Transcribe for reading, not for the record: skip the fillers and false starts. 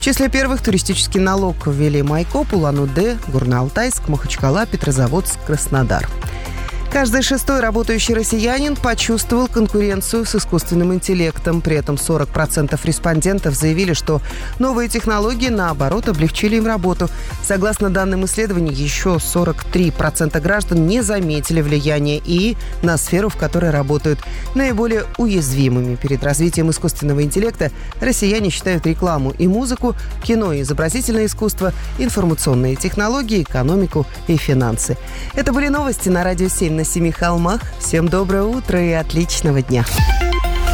В числе первых туристический налог ввели Майкоп, Улан-Удэ, Горно-Алтайск, Махачкала, Петрозаводск, Краснодар. Каждый шестой работающий россиянин почувствовал конкуренцию с искусственным интеллектом. При этом 40% респондентов заявили, что новые технологии, наоборот, облегчили им работу. Согласно данным исследований, еще 43% граждан не заметили влияния ИИ на сферу, в которой работают. Наиболее уязвимыми перед развитием искусственного интеллекта россияне считают рекламу и музыку, кино и изобразительное искусство, информационные технологии, экономику и финансы. Это были новости на Радио 7 на Семи холмах. Всем доброе утро и отличного дня.